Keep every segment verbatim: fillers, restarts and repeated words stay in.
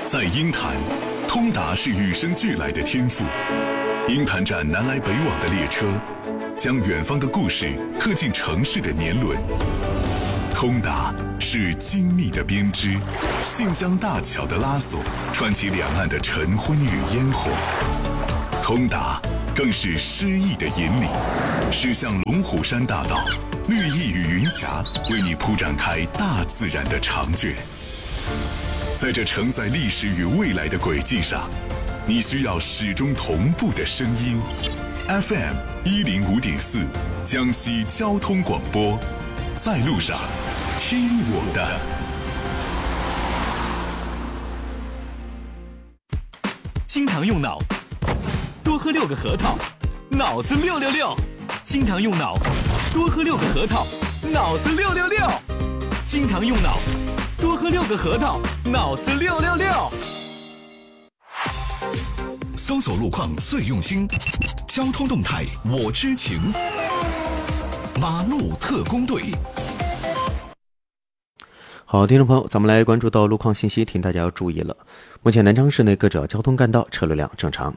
在鹰潭，通达是与生俱来的天赋。鹰潭站南来北往的列车，将远方的故事刻进城市的年轮。通达是精密的编织，信江大桥的拉索，串起两岸的晨昏与烟火。通达更是诗意的引领，驶向龙虎山大道，绿意与云霞为你铺展开大自然的长卷。在这承载历史与未来的轨迹上，你需要始终同步的声音。F M 一零五点四，江西交通广播，在路上听我的。 经常用脑，多喝六个核桃，脑子六六六。经常用脑，多喝六个核桃，脑子六六六。经常用脑，多喝六个核桃，脑子六六六。 搜索路况最用心，交通动态我知情。马路特工队。 好，听众朋友，咱们来关注到路况信息，请大家要注意了。目前南昌市内各主要交通干道车流量正常。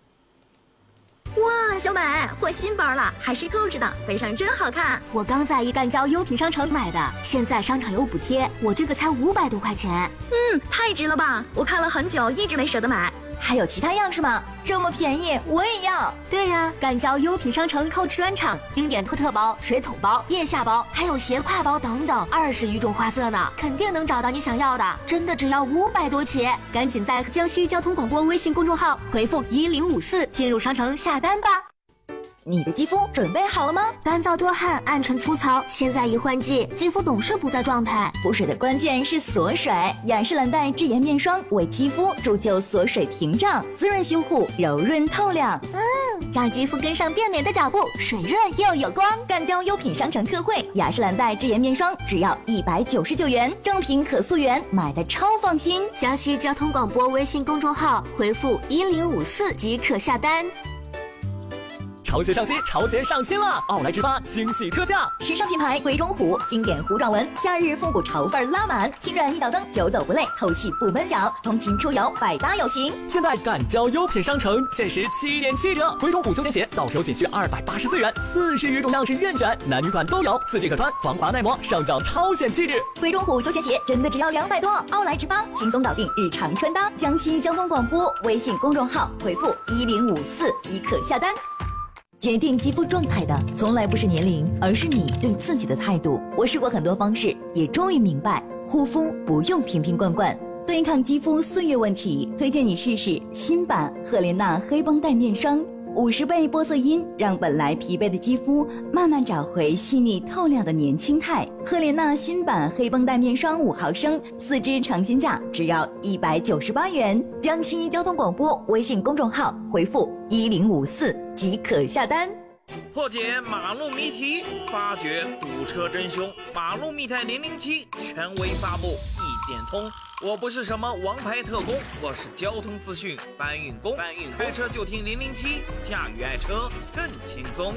哇，小美，换新包了，还是购置的，背上真好看。 我刚在一干交优品商城买的，现在商场有补贴，我这个才五百多块钱。 嗯，太值了吧！我看了很久，一直没舍得买。还有其他样式吗？这么便宜，我也要。 对呀，干交优品商城购置专场，经典托特包、水桶包、腋下包，还有斜挎包等等，二十余种花色呢，肯定能找到你想要的。真的只要五百多起，赶紧在江西交通广播微信公众号回复一零五四进入商城下单吧。 你的肌肤准备好了吗？ 干燥多汗、暗沉粗糙，现在一换季，肌肤总是不在状态。 补水的关键是锁水，雅诗兰黛智颜面霜为肌肤铸就锁水屏障，滋润修护，柔润透亮。 嗯，让肌肤跟上变美的脚步，水润又有光。 干交优品商城特惠，雅诗兰黛智颜面霜只要一百九十九元，正品可溯源，买的超放心。 江西交通广播微信公众号回复一零五四即可下单。 潮鞋上新，潮鞋上新了！奥莱直发惊喜特价， 时尚品牌鬼冢虎，经典糊状纹，夏日复古潮范拉满，轻软一脚蹬，久走不累，透气不闷脚，通勤出游百搭有型。 现在赶交优品商城，限时七点七折，鬼冢虎休闲鞋到手仅需二百八十四元，四十余种样式任选，男女款都有，四季可穿，防滑耐磨，上脚超显气质。 鬼冢虎休闲鞋真的只要两百多，奥莱直发轻松搞定日常穿搭。江西交通广播微信公众号回复一零五四即可下单。决定肌肤状态的从来不是年龄，而是你对自己的态度。我试过很多方式，也终于明白，护肤不用瓶瓶罐罐。对抗肌肤岁月问题，推荐你试试新版赫莲娜黑绷带面霜，五十倍玻色因让本来疲惫的肌肤慢慢找回细腻透亮的年轻态。赫莲娜新版黑绷带面霜五毫升，四支尝鲜价只要一百九十八元。江西交通广播微信公众号回复一零五四即可下单。 破解马路谜题，发掘堵车真凶。马路密探零零七权威发布，一点通。我不是什么王牌特工，我是交通资讯搬运工。搬运开车就听零零七，驾驭爱车更轻松。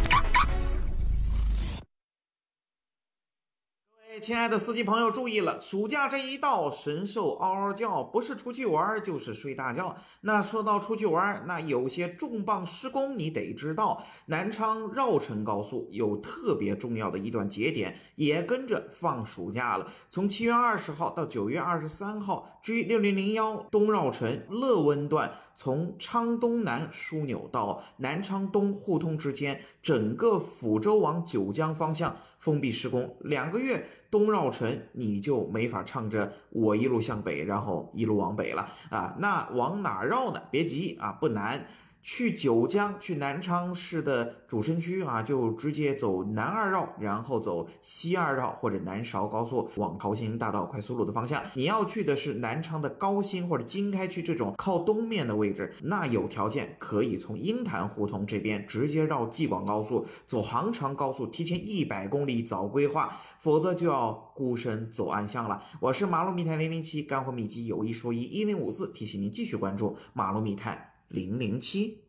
亲爱的司机朋友注意了，暑假这一到，神兽嗷嗷叫，不是出去玩就是睡大觉。那说到出去玩，那有些重磅施工你得知道。南昌绕城高速有特别重要的一段节点，也跟着放暑假了。从七月二十号到九月二十三号 G 六零零一东绕城乐温段，从昌东南枢纽到南昌东互通之间，整个抚州往九江方向封闭施工，两个月东绕城你就没法唱着我一路向北，然后一路往北了啊。那往哪绕呢？别急啊，不难。去九江，去南昌市的主城区啊，就直接走南二绕，然后走西二绕或者南韶高速往桃兴大道快速路的方向。你要去的是南昌的高新或者经开区这种靠东面的位置，那有条件可以从鹰潭胡同这边直接绕济广高速，走杭长高速，提前一百公里早规划，否则就要孤身走暗巷了。我是马路密探零零七，干货秘籍有一说一，一零五四提醒您继续关注马路密探零零七。